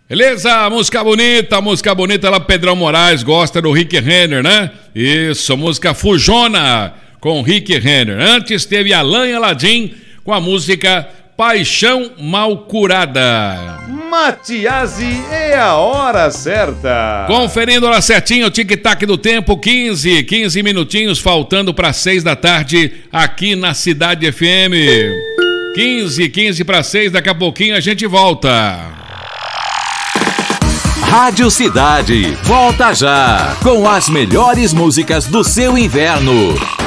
Beleza? Música bonita lá, Pedrão Moraes gosta do Rick Renner, né? Isso, música Fujona com Rick Renner. Antes teve Alan e Aladim com a música Paixão Mal Curada. Matiasi é a hora certa. Conferindo lá certinho o tic-tac do tempo, 15 minutinhos faltando para 6 da tarde aqui na Cidade FM. 15 para 6, daqui a pouquinho a gente volta. Rádio Cidade, volta já com as melhores músicas do seu inverno.